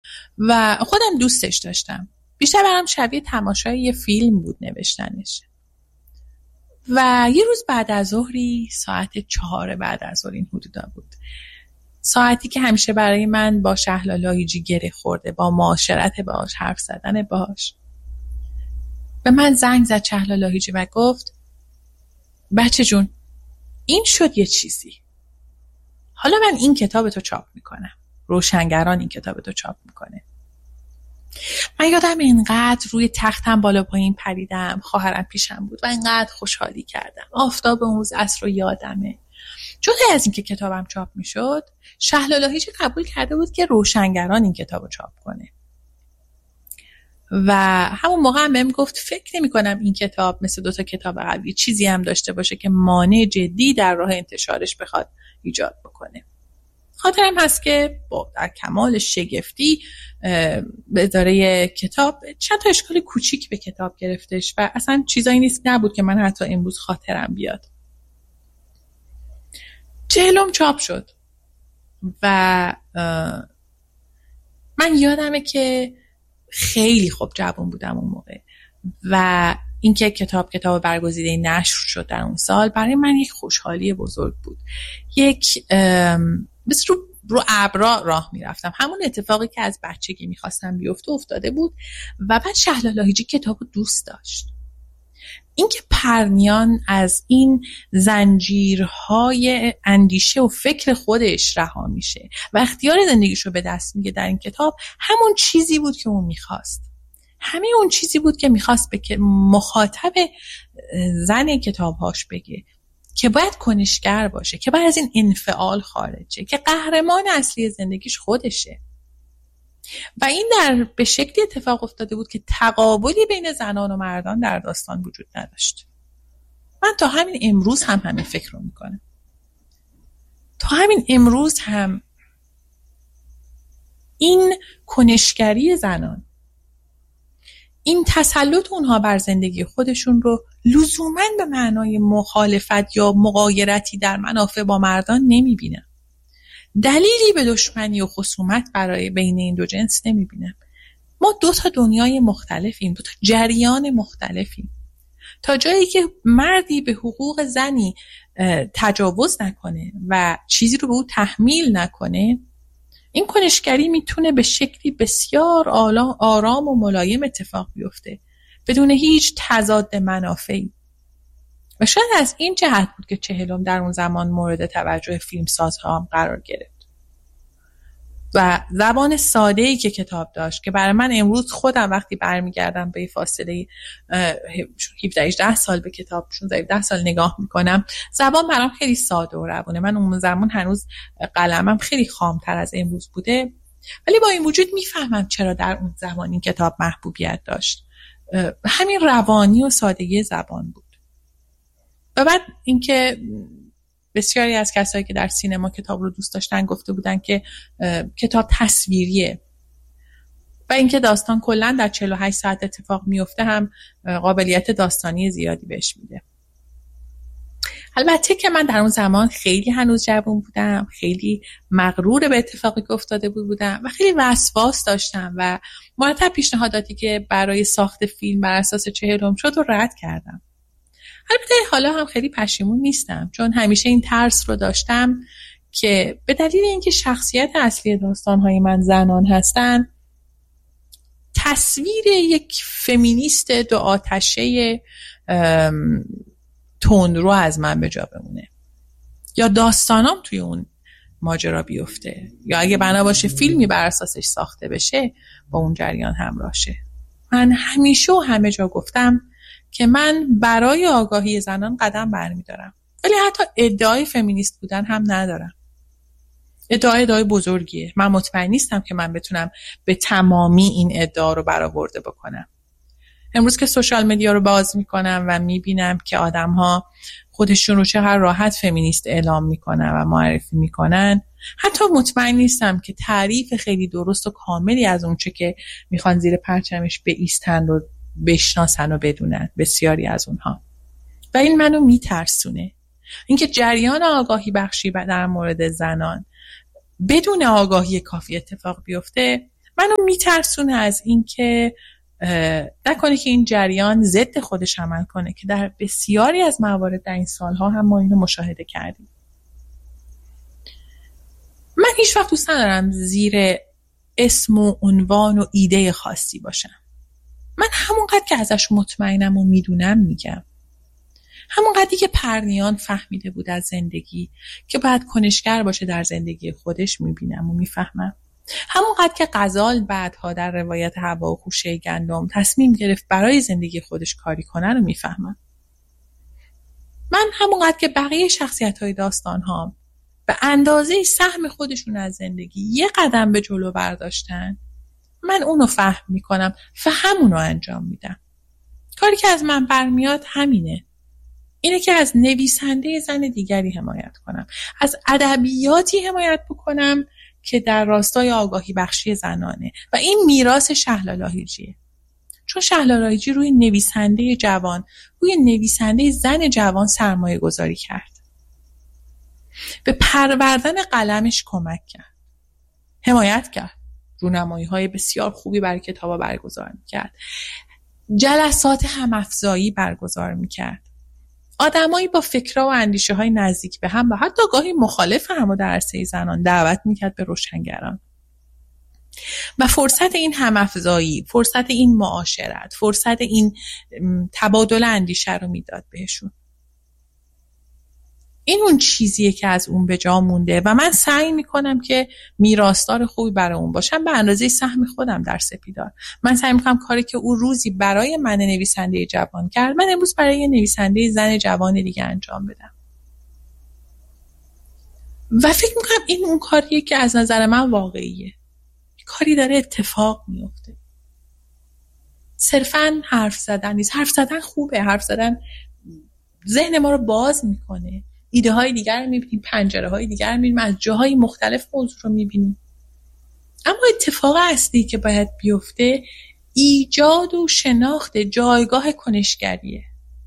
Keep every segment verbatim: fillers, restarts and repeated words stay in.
و خودم دوستش داشتم. بیشتر برام شبیه تماشای یه فیلم بود نوشتنش. و یه روز بعد از ظهری، ساعت چهار بعد از ظهر این حدودا بود، ساعتی که همیشه برای من با شهلا لاهیجی گره خورده، با معاشرت باهاش، حرف زدن باهاش، به من زنگ زد شهلا لاهیجی و گفت بچه جون این شد یه چیزی، حالا من این کتاب تو چاپ میکنم، روشنگران این کتاب تو چاپ میکنه. من یادم اینقدر روی تختم بالا پایین پریدم، خواهرم پیشم بود و اینقدر خوشحالی کردم. آفتاب اون روز عصر رو یادمه. جدا از این که کتابم چاپ میشد، شهلا لاهیجی قبول کرده بود که روشنگران این کتاب رو چاپ کنه و همون موقع هم بهم گفت فکر نمی کنم این کتاب مثل دوتا کتاب قبلی چیزی هم داشته باشه که مانع جدی در راه انتشارش بخواد ایجاد بکنه. خاطرم هست که با در کمال شگفتی به اداره کتاب چند تا اشکال کوچیک به کتاب گرفتش و اصلا چیزایی نیست نبود که من حتی امروز خاطرم بیاد. جلوم چاپ شد و من یادمه که خیلی خوب جوان بودم اون موقع و اینکه کتاب کتاب برگزیده نشر شد در اون سال برای من یک خوشحالی بزرگ بود. یک مثل رو رو ابرا راه میرفتم. همون اتفاقی که از بچگی میخواستم بیفته افتاده بود و بعد شهلا لاهیجی کتابو دوست داشت. اینکه پرنیان از این زنجیرهای اندیشه و فکر خودش رها میشه و اختیار زندگیشو به دست میگه در این کتاب، همون چیزی بود که اون میخواست. همین اون چیزی بود که میخواست به مخاطب زن کتابهاش بگه که باید کنشگر باشه، که باید از این انفعال خارجه، که قهرمان اصلی زندگیش خودشه. و این در به شکلی اتفاق افتاده بود که تقابلی بین زنان و مردان در داستان وجود نداشت. من تا همین امروز هم همین فکر رو میکنم. تا همین امروز هم این کنشگری زنان، این تسلط اونها بر زندگی خودشون رو لزوماً به معنای مخالفت یا مغایرتی در منافع با مردان نمیبینم. دلیلی به دشمنی و خصومت برای بین این دو جنس نمیبینم. ما دو تا دنیای مختلفیم، دو تا جریان مختلفیم. تا جایی که مردی به حقوق زنی تجاوز نکنه و چیزی رو به او تحمیل نکنه، این کنشگری میتونه به شکلی بسیار آرام و ملایم اتفاق بیفته بدون هیچ تضاد منافعی. و شاید از این جهت بود که چهلم در اون زمان مورد توجه فیلمسازها هم قرار گرفت. و زبان ساده‌ای که کتاب داشت که برای من امروز خودم وقتی برمیگردم به فاصله هفده هجده سال به کتاب شانزده هفده سال نگاه میکنم، زبان برام خیلی ساده و روونه. من اون زمان هنوز قلمم خیلی خامتر از امروز بوده، ولی با این وجود میفهمم چرا در اون زمان این کتاب محبوبیت داشت. همین روانی و سادگی زبان بود. و بعد اینکه بسیاری از کسایی که در سینما کتاب رو دوست داشتن گفته بودن که کتاب تصویریه و اینکه داستان کلا در چهل و هشت ساعت اتفاق میفته هم قابلیت داستانی زیادی بهش میده. البته که من در اون زمان خیلی هنوز جوان بودم، خیلی مغرور به اتفاقی که افتاده بود بودم و خیلی وسواس داشتم و مرتب پیشنهاداتی که برای ساخت فیلم بر اساس چهلم شد رو رد کردم. البته حالا هم خیلی پشیمون نیستم، چون همیشه این ترس رو داشتم که به دلیل اینکه شخصیت اصلی داستان‌های من زنان هستن، تصویر یک فمینیست دو آتشه تندرو از من به جا بمونه یا داستانام توی اون ماجرا بیفته یا اگه بنا باشه فیلمی بر اساسش ساخته بشه با اون جریان همراه شه. من همیشه و همه جا گفتم که من برای آگاهی زنان قدم برمیدارم، ولی حتی ادعای فمینیست بودن هم ندارم. ادعای ادعای بزرگیه. من مطمئن نیستم که من بتونم به تمامی این ادعا رو برآورده بکنم. امروز که سوشال مدیا رو باز میکنم و میبینم که آدم‌ها خودشون رو چقدر راحت فمینیست اعلام میکنن و معرفی میکنن، حتی مطمئن نیستم که تعریف خیلی درست و کاملی از اون چه که میخوان زیر پرچمش بایستن رو بشناسن و بدونن بسیاری از اونها. و این منو میترسونه. اینکه جریان آگاهی بخشی در مورد زنان بدون آگاهی کافی اتفاق بیفته، منو میترسونه از این که نکنه که این جریان ضد خودش عمل کنه که در بسیاری از موارد در این سالها هم ما اینو مشاهده کردیم. من هیچ وقت دوست ندارم زیر اسم و عنوان و ایده خاصی باشم. من همونقدر که ازش مطمئنم و میدونم میگم. همونقدری که پرنیان فهمیده بود از زندگی که باید کنشگر باشه در زندگی خودش میبینم و میفهمم. همونقدر که غزال بعدها در روایت هوا و خوشه گندم تصمیم گرفت برای زندگی خودش کاری کنه رو میفهمم. من همونقدر که بقیه شخصیت‌های داستان‌ها به اندازه سهم خودشون از زندگی یه قدم به جلو برداشتن، من اونو فهم میکنم و همونو انجام میدم. کاری که از من برمیاد همینه. اینه که از نویسنده زن دیگری حمایت کنم، از ادبیاتی حمایت بکنم که در راستای آگاهی بخشی زنانه و این میراث شهلا لاهیجیه. چون شهلا لاهیجی روی نویسنده جوان، روی نویسنده زن جوان سرمایه گذاری کرد. به پروردن قلمش کمک کرد. حمایت کرد. رونمایی‌های بسیار خوبی برای کتابا برگزار می‌کرد. جلسات هم‌افزایی برگزار می‌کرد. آدمایی با فکرها و اندیشه‌های نزدیک به هم و حتی گاهی مخالف هم در عرصه زنان دعوت می‌کرد به روشنگران. و فرصت این هم‌افزایی، فرصت این معاشرت، فرصت این تبادل اندیشه رو میداد بهشون. این اون چیزیه که از اون به جا مونده و من سعی میکنم که میراثدار خوبی برای اون باشم به اندازه سهم خودم در سپیدار. من سعی میکنم کاری که او روزی برای من نویسنده جوان کرد، من امروز برای نویسنده زن جوان دیگه انجام بدم. و فکر میکنم این اون کاریه که از نظر من واقعیه. کاری داره اتفاق میفته. صرفاً حرف زدن نیست. حرف زدن خوبه. حرف زدن ذهن ما رو باز میکنه. ایده های دیگر رو میبینیم، پنجره های دیگر رو میبینیم، از جاهای مختلف موضوع رو میبینیم. اما اتفاق اصلی که باید بیفته ایجاد و شناخت جایگاه کنشگریه.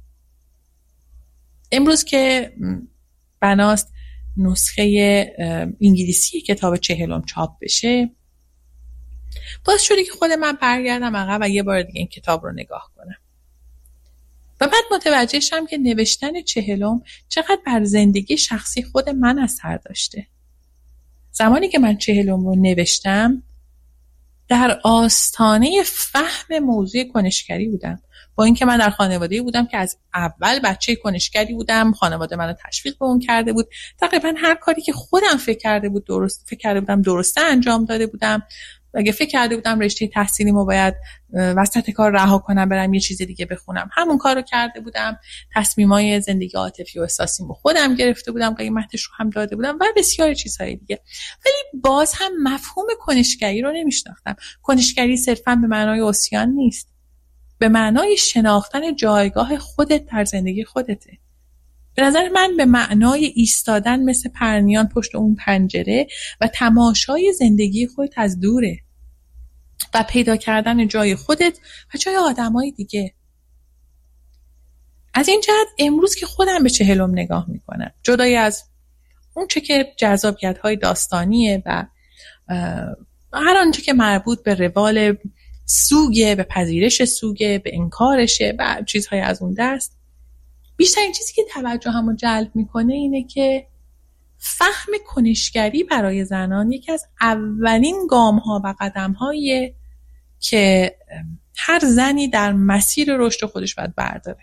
امروز که بناست نسخه انگلیسی کتاب چهلم چاپ بشه، باز شده که خود من برگردم عقب و یه بار دیگه این کتاب رو نگاه کنم. و بعد متوجه شدم که نوشتن چهلم چقدر بر زندگی شخصی خود من اثر داشته. زمانی که من چهلم رو نوشتم در آستانه فهم موضوع کنشگری بودم. با اینکه من در خانواده‌ای بودم که از اول بچه کنشگری بودم، خانواده منو تشویق به اون کرده بود. تقریبا هر کاری که خودم فکر کرده بود درست فکر کرده بودم درسته انجام داده بودم. اگه فکر کرده بودم رشته تحصیلیمو باید وسط کار رها کنم برم یه چیز دیگه بخونم، همون کارو کرده بودم. تصمیمای زندگی عاطفی و احساسیمو خودم گرفته بودم، قیمتش رو هم داده بودم و بسیار چیزهای دیگه. ولی باز هم مفهوم کنشگری رو نمیشناختم. کنشگری صرفاً به معنای عصیان نیست، به معنای شناختن جایگاه خودت در زندگی خودته. به نظر من به معنای ایستادن مثل پرنیان پشت اون پنجره و تماشای زندگی خودت از دوره و پیدا کردن جای خودت و جای آدمای دیگه. از این جهت امروز که خودم به چهلم نگاه میکنم، جدای از اون چه که جذابیت‌های داستانیه و هر آنچه که مربوط به روال سوگه، به پذیرش سوگه، به انکارشه و چیزهای از اون دست، بیشترین چیزی که توجه همو جلب میکنه اینه که فهم کنشگری برای زنان یکی از اولین گام‌ها و قدم‌هاییه که هر زنی در مسیر رشد خودش باید برداره.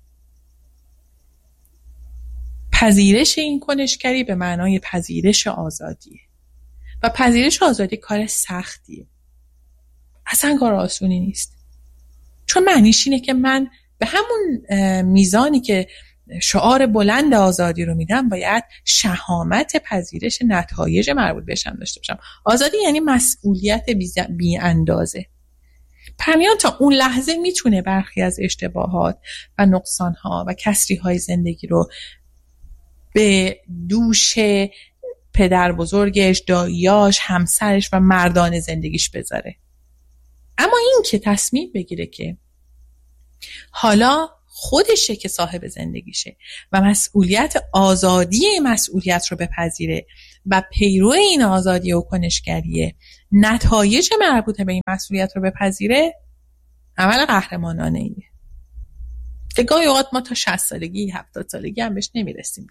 پذیرش این کنشگری به معنای پذیرش آزادیه و پذیرش آزادی کار سختیه. اصلا کار آسونی نیست. چون معنیش اینه که من به همون میزانی که شعار بلند آزادی رو میدم باید شهامت پذیرش نتایج مربوط بهشم داشته باشم. آزادی یعنی مسئولیت بی اندازه. پرنیان تا اون لحظه میتونه برخی از اشتباهات و نقصانها و کسریهای زندگی رو به دوش پدر بزرگش، داییاش، همسرش و مردان زندگیش بذاره. اما این که تصمیم بگیره که حالا خودشه که صاحب زندگیشه و مسئولیت آزادی مسئولیت رو بپذیره و پیرو این آزادی و کنشگریه، نتایج مربوط به این مسئولیت رو بپذیره، عمل قهرمانانه ایه که گاهی اوقات ما تا شصت سالگی هفتاد سالگی هم بهش نمیرسیم.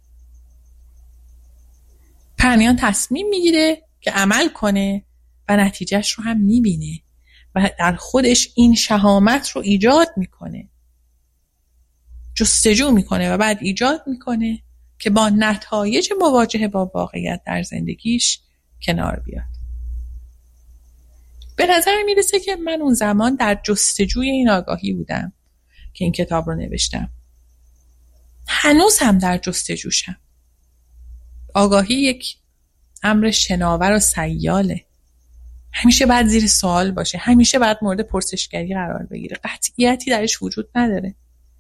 پرنیان تصمیم میگیره که عمل کنه و نتیجهش رو هم میبینه و در خودش این شهامت رو ایجاد میکنه، جستجو میکنه و بعد ایجاد میکنه که با نتایج مواجهه با واقعیت در زندگیش کنار بیاد. به نظر میرسه که من اون زمان در جستجوی این آگاهی بودم که این کتاب رو نوشتم. هنوز هم در جستجوشم. آگاهی یک امر شناور و سیاله. همیشه باید زیر سوال باشه، همیشه باید مورد پرسشگری قرار بگیره، قطعیتی درش وجود نداره.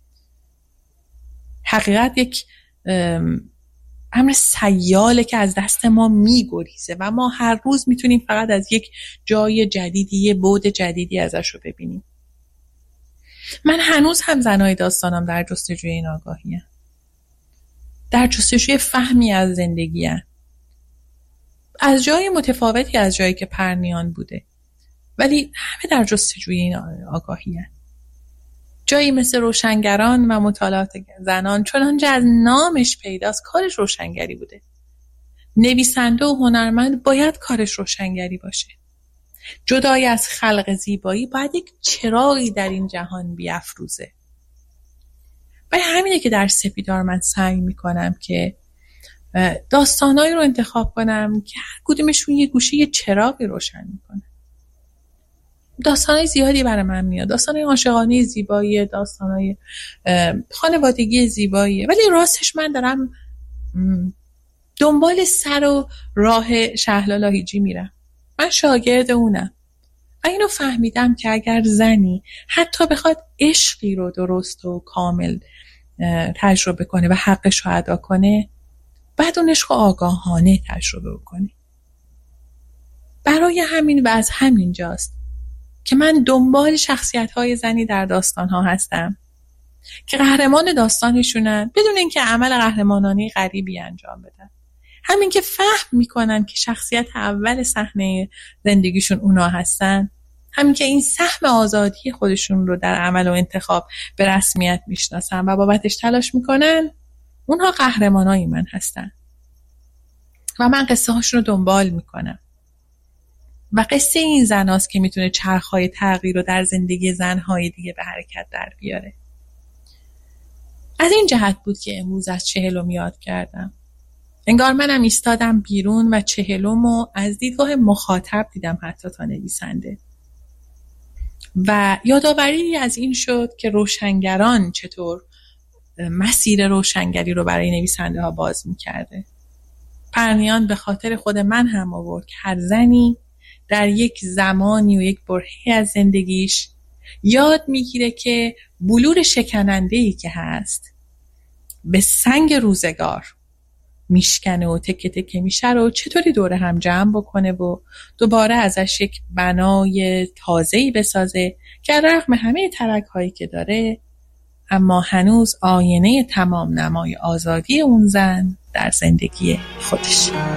حقیقت یک امر سیاله که از دست ما میگریزه و ما هر روز میتونیم فقط از یک جای جدیدی، یه بعد جدیدی ازش رو ببینیم. من هنوز هم زنای داستانم در جستجوی این آگاهیم، در جستجوی فهمی از زندگیم، از جای متفاوتی از جایی که پرنیان بوده، ولی همه در جستجوی این آگاهیم. جایی مثل روشنگران و مطالعات زنان چنانچه از نامش پیداست کارش روشنگری بوده. نویسنده و هنرمند باید کارش روشنگری باشه. جدای از خلق زیبایی باید یک چراغی در این جهان بیافروزه. و همینه که در سپیدار من سعی میکنم که داستانایی رو انتخاب کنم که هر کدومشون یه گوشه یه چراغی روشن میکنه. داستانای زیادی برای من میاد، داستانای عاشقانه زیبایی، داستانای خانوادگی زیبایی، ولی راستش من دارم دنبال سر و راه شهلا لاهیجی میرم. من شاگرد اونم و اینو فهمیدم که اگر زنی حتی بخواد عشقی رو درست و کامل تجربه کنه و حقش رو ادا کنه، بعد اون عشق آگاهانه تجربه کنه. برای همین و از همین جاست که من دنبال شخصیت‌های زنی در داستان‌ها هستم که قهرمان داستانشونن بدون اینکه عمل قهرمانانه غریبی انجام بدن. همین که فهم میکنن که شخصیت اول صحنه زندگیشون اونا هستن، همین که این سهم آزادی خودشون رو در عمل و انتخاب به رسمیت میشناسن و بابتش تلاش میکنن، اونها قهرمانای من هستن و من قصه هاشون رو دنبال میکنم. و قصه این زن هاست که میتونه چرخهای تغییر رو در زندگی زنهای دیگه به حرکت در بیاره. از این جهت بود که امروز از چهلم یاد کردم. انگار منم ایستادم بیرون و چهلم رو از دیدگاه مخاطب دیدم حتی تا نویسنده. و یادآوری از این شد که روشنگران چطور مسیر روشنگری رو برای نویسنده ها باز میکرده. پرنیان به خاطر خود من هم آورد که هر زنی در یک زمانی و یک برهه‌ای از زندگیش یاد میگیره که بلور شکننده‌ای که هست به سنگ روزگار میشکنه و تکه تکه میشه رو چطوری دوره هم جمع بکنه و دوباره ازش یک بنای تازه‌ای بسازه که رغم همه ترک‌هایی که داره اما هنوز آینه تمام نمای آزادی اون زن در زندگی خودش.